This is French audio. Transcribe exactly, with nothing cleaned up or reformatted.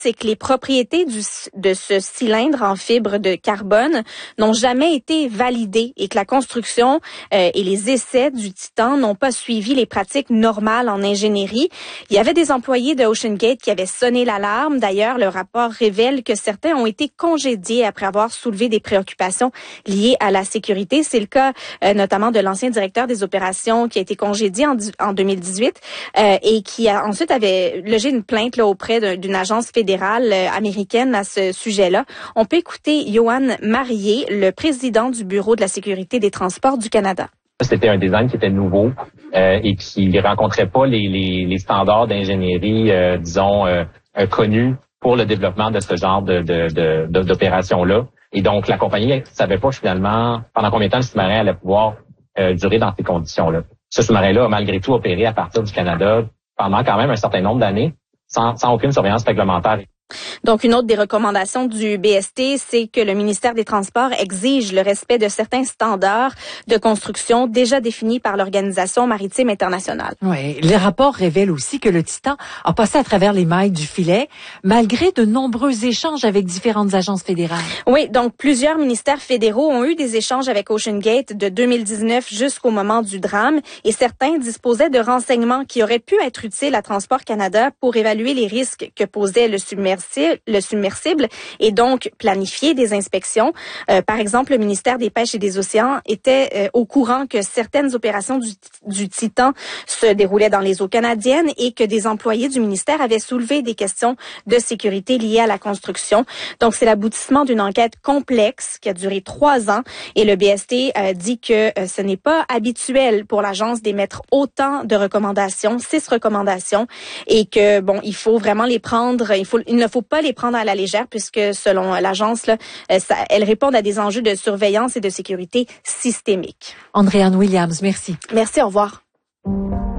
c'est que les propriétés du, de ce cylindre en fibre de carbone n'ont jamais été validées et que la construction euh, et les essais du Titan n'ont pas suivi les pratiques normales en ingénierie. Il y avait des employés de OceanGate qui avaient sonné l'alarme. D'ailleurs, le rapport révèle que certains ont été congédiés après avoir soulevé des préoccupations liées à la sécurité. C'est le cas euh, notamment de l'ancien directeur des opérations qui a été congédié en, en deux mille dix-huit euh, et qui a ensuite avait logé une plainte là, auprès d'une agence fédérale américaine à ce sujet-là. On peut écouter Johan Marié, le président du Bureau de la sécurité des transports du Canada. C'était un design qui était nouveau euh, et qui ne rencontrait pas les, les, les standards d'ingénierie, euh, disons, euh, euh, connus pour le développement de ce genre de, de, de, de, d'opération-là. Et donc, la compagnie ne savait pas finalement pendant combien de temps le sous-marin allait pouvoir euh, durer dans ces conditions-là. Ce sous-marin-là a malgré tout opéré à partir du Canada pendant quand même un certain nombre d'années, Sans, sans aucune surveillance réglementaire. Donc, une autre des recommandations du B S T, c'est que le ministère des Transports exige le respect de certains standards de construction déjà définis par l'Organisation maritime internationale. Oui, les rapports révèlent aussi que le Titan a passé à travers les mailles du filet, malgré de nombreux échanges avec différentes agences fédérales. Oui, donc plusieurs ministères fédéraux ont eu des échanges avec OceanGate de deux mille dix-neuf jusqu'au moment du drame, et certains disposaient de renseignements qui auraient pu être utiles à Transport Canada pour évaluer les risques que posait le submersible le submersible et donc planifier des inspections. Euh, par exemple, le ministère des Pêches et des Océans était euh, au courant que certaines opérations du, du Titan se déroulaient dans les eaux canadiennes et que des employés du ministère avaient soulevé des questions de sécurité liées à la construction. Donc, c'est l'aboutissement d'une enquête complexe qui a duré trois ans et le B S T euh, dit que euh, ce n'est pas habituel pour l'agence d'émettre autant de recommandations, six recommandations, et que, bon, il faut vraiment les prendre, il faut, il ne faut pas les prendre à la légère puisque selon l'agence, là, ça, elles répondent à des enjeux de surveillance et de sécurité systémiques. Andréane Williams, merci. Merci, au revoir.